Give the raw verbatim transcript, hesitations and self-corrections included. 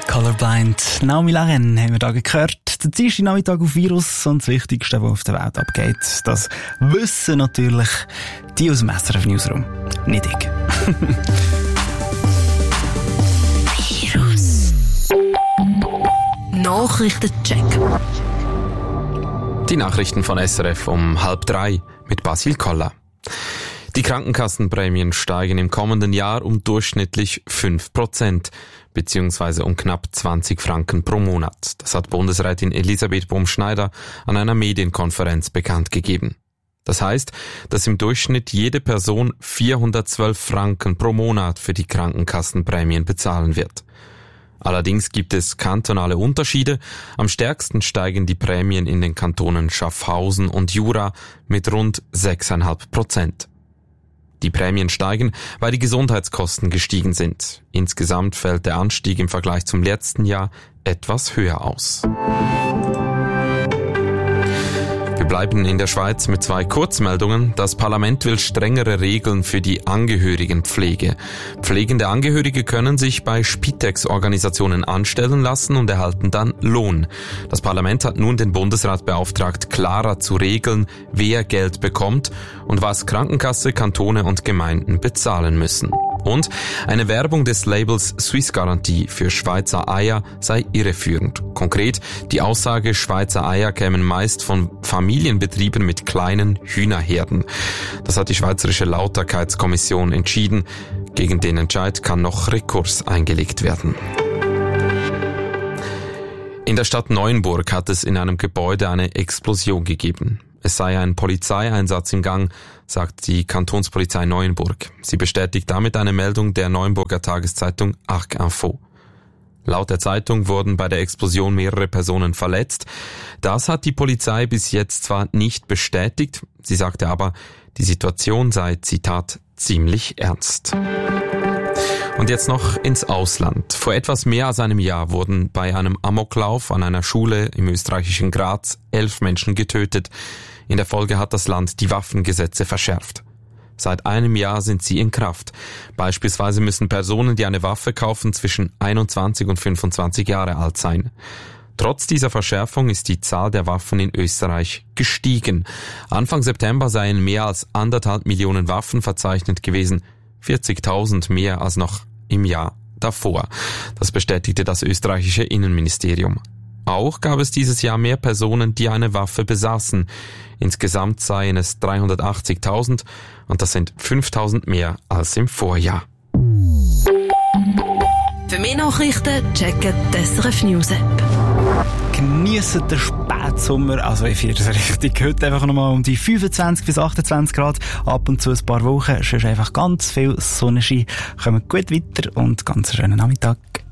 Colorblind. Naomi Lachen haben wir da gehört. Der dienste Nachmittag auf Virus und das Wichtigste, was auf der Welt abgeht. Das wissen natürlich die aus dem S R F Newsroom. Nicht ich. Virus. Nachrichtencheck. Die Nachrichten von S R F um halb drei mit Basil Koller. Die Krankenkassenprämien steigen im kommenden Jahr um durchschnittlich fünf Prozent, beziehungsweise um knapp zwanzig Franken pro Monat. Das hat Bundesrätin Elisabeth Bohm-Schneider an einer Medienkonferenz bekannt gegeben. Das heißt, dass im Durchschnitt jede Person vierhundertzwölf Franken pro Monat für die Krankenkassenprämien bezahlen wird. Allerdings gibt es kantonale Unterschiede. Am stärksten steigen die Prämien in den Kantonen Schaffhausen und Jura mit rund sechs Komma fünf Prozent. Die Prämien steigen, weil die Gesundheitskosten gestiegen sind. Insgesamt fällt der Anstieg im Vergleich zum letzten Jahr etwas höher aus. Wir bleiben in der Schweiz mit zwei Kurzmeldungen. Das Parlament will strengere Regeln für die Angehörigenpflege. Pflegende Angehörige können sich bei Spitex-Organisationen anstellen lassen und erhalten dann Lohn. Das Parlament hat nun den Bundesrat beauftragt, klarer zu regeln, wer Geld bekommt und was Krankenkasse, Kantone und Gemeinden bezahlen müssen. Und eine Werbung des Labels Swiss Garantie für Schweizer Eier sei irreführend. Konkret, die Aussage, Schweizer Eier kämen meist von Familienbetrieben mit kleinen Hühnerherden. Das hat die Schweizerische Lauterkeitskommission entschieden. Gegen den Entscheid kann noch Rekurs eingelegt werden. In der Stadt Neuenburg hat es in einem Gebäude eine Explosion gegeben. Es sei ein Polizeieinsatz im Gang, sagt die Kantonspolizei Neuenburg. Sie bestätigt damit eine Meldung der Neuenburger Tageszeitung Arc Info. Laut der Zeitung wurden bei der Explosion mehrere Personen verletzt. Das hat die Polizei bis jetzt zwar nicht bestätigt, sie sagte aber, die Situation sei, Zitat, ziemlich ernst. Und jetzt noch ins Ausland. Vor etwas mehr als einem Jahr wurden bei einem Amoklauf an einer Schule im österreichischen Graz elf Menschen getötet. In der Folge hat das Land die Waffengesetze verschärft. Seit einem Jahr sind sie in Kraft. Beispielsweise müssen Personen, die eine Waffe kaufen, zwischen einundzwanzig und fünfundzwanzig Jahre alt sein. Trotz dieser Verschärfung ist die Zahl der Waffen in Österreich gestiegen. Anfang September seien mehr als anderthalb Millionen Waffen verzeichnet gewesen, vierzigtausend mehr als noch im Jahr davor. Das bestätigte das österreichische Innenministerium. Auch gab es dieses Jahr mehr Personen, die eine Waffe besaßen. Insgesamt seien es dreihundertachtzigtausend und das sind fünftausend mehr als im Vorjahr. Für mehr Nachrichten checken die S R F News App. Geniessen den Spätsommer, also ich finde es richtig. Heute einfach nochmal um die fünfundzwanzig bis achtundzwanzig Grad, ab und zu ein paar Wochen, sonst einfach ganz viel Sonnenschein. Kommen gut weiter und ganz schönen Nachmittag.